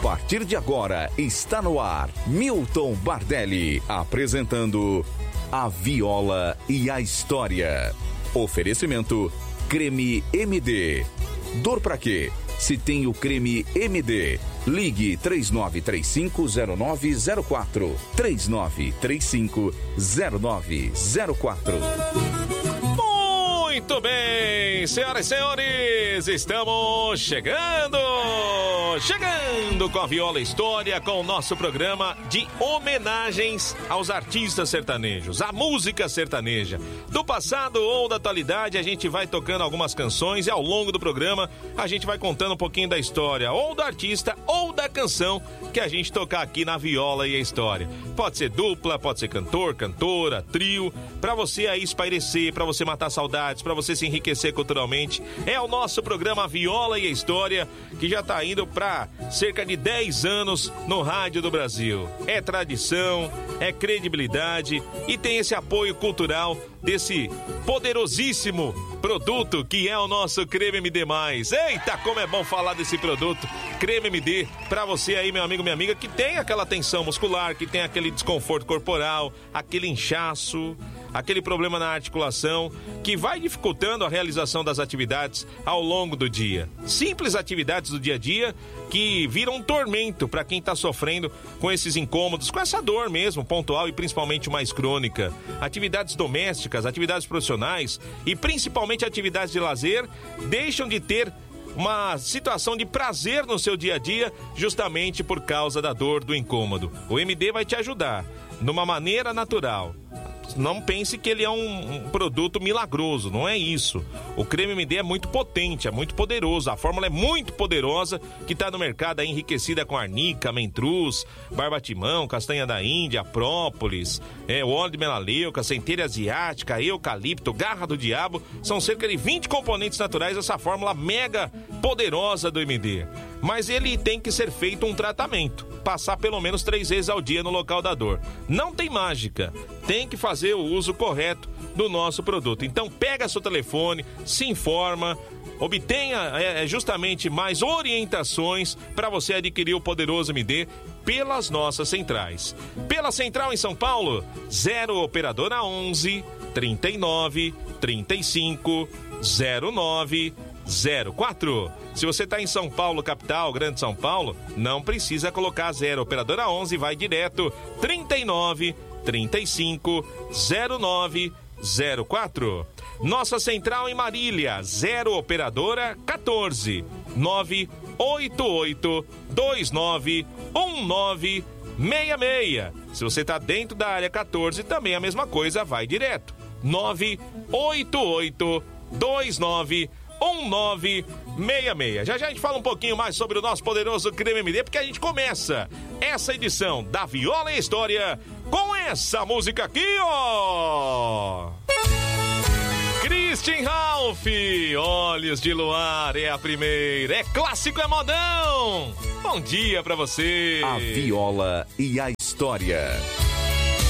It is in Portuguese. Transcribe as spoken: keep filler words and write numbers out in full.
partir de agora está no ar Milton Bardelli apresentando A Viola e a História. Oferecimento Creme M D. Dor pra quê? Se tem o creme M D, ligue três nove três cinco zero nove zero quatro. três nove três cinco zero nove zero quatro. Muito bem, senhoras e senhores, estamos chegando, chegando com a Viola História, com o nosso programa de homenagens aos artistas sertanejos, à música sertaneja. Do passado ou da atualidade, a gente vai tocando algumas canções e ao longo do programa a gente vai contando um pouquinho da história, ou do artista ou da canção que a gente tocar aqui na Viola e a História. Pode ser dupla, pode ser cantor, cantora, trio, pra você aí espairecer, pra você matar saudades, para você se enriquecer culturalmente. É o nosso programa Viola e a História, que já está indo para cerca de dez anos no rádio do Brasil. É tradição, é credibilidade e tem esse apoio cultural desse poderosíssimo produto que é o nosso Creme M D mais. Eita, como é bom falar desse produto Creme M D para você aí, meu amigo, minha amiga, que tem aquela tensão muscular, que tem aquele desconforto corporal, aquele inchaço, aquele problema na articulação que vai dificultando a realização das atividades ao longo do dia. Simples atividades do dia a dia que viram um tormento para quem está sofrendo com esses incômodos, com essa dor mesmo, pontual e principalmente mais crônica. Atividades domésticas, atividades profissionais e principalmente atividades de lazer deixam de ter uma situação de prazer no seu dia a dia justamente por causa da dor, do incômodo. O M D vai te ajudar numa maneira natural. Não pense que ele é um, um produto milagroso, não é isso. O creme M D é muito potente, é muito poderoso. A fórmula é muito poderosa, que está no mercado aí, enriquecida com arnica, mentruz, barbatimão, castanha da Índia, própolis, é, óleo de melaleuca, centeira asiática, eucalipto, garra do diabo. São cerca de vinte componentes naturais dessa fórmula mega poderosa do M D. Mas ele tem que ser feito um tratamento, passar pelo menos três vezes ao dia no local da dor. Não tem mágica, tem que fazer o uso correto do nosso produto. Então pega seu telefone, se informa, obtenha é, justamente mais orientações para você adquirir o poderoso M D pelas nossas centrais. Pela central em São Paulo, zero operadora onze, trinta e nove, trinta e cinco, zero nove zero quatro. Se você está em São Paulo, capital, Grande São Paulo, não precisa colocar zero operadora onze, vai direto trinta e nove, trinta e cinco, zero nove zero quatro. Nossa central em Marília, zero operadora quatorze, nove oito oito dois nove um nove seis seis. Se você está dentro da área quatorze, também a mesma coisa, vai direto nove oito oito dois nove um nove seis seis. Já já a gente fala um pouquinho mais sobre o nosso poderoso Creme M D, porque a gente começa essa edição da Viola e a História com essa música aqui, ó. Christian Ralph, Olhos de Luar é a primeira, é clássico, é modão. Bom dia pra você. A Viola e a História.